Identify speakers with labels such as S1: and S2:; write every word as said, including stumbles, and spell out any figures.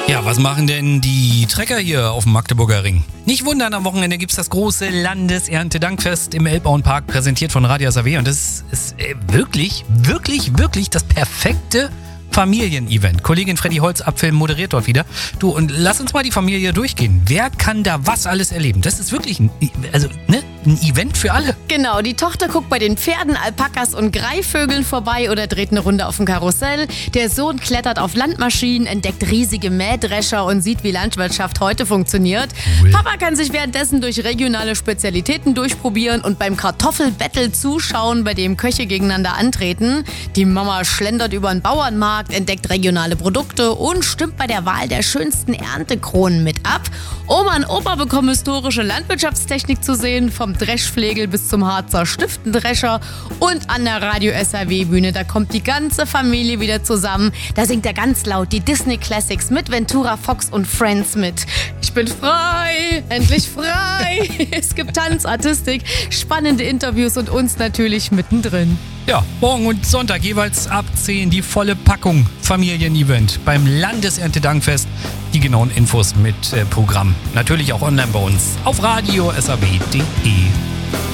S1: Ja, was machen denn die Trecker hier auf dem Magdeburger Ring? Nicht wundern, am Wochenende gibt's das große Landeserntedankfest im Elbauenpark, präsentiert von Radio S A W. Und das ist äh, wirklich, wirklich, wirklich das perfekte Familienevent. Kollegin Freddy Holzapfel moderiert dort wieder. Du, und lass uns mal die Familie durchgehen. Wer kann da was alles erleben? Das ist wirklich ein, also, ne, ein Event für alle.
S2: Genau, die Tochter guckt bei den Pferden, Alpakas und Greifvögeln vorbei oder dreht eine Runde auf dem Karussell. Der Sohn klettert auf Landmaschinen, entdeckt riesige Mähdrescher und sieht, wie Landwirtschaft heute funktioniert. Cool. Papa kann sich währenddessen durch regionale Spezialitäten durchprobieren und beim Kartoffelbattle zuschauen, bei dem Köche gegeneinander antreten. Die Mama schlendert über den Bauernmarkt, entdeckt regionale Produkte und stimmt bei der Wahl der schönsten Erntekronen mit ab. Oma und Opa bekommen historische Landwirtschaftstechnik zu sehen, vom Dreschflegel bis zum Harzer Stiftendrescher. Und an der Radio S A W-Bühne, da kommt die ganze Familie wieder zusammen. Da singt er ganz laut die Disney Classics mit Ventura, Fox und Friends mit. Ich bin frei, endlich frei. Es gibt Tanz, Artistik, spannende Interviews und uns natürlich mittendrin.
S1: Ja, morgen und Sonntag jeweils ab zehn die volle Packung Familienevent beim Landeserntedankfest. Die genauen Infos mit äh, Programm natürlich auch online bei uns auf radio s a w punkt d e.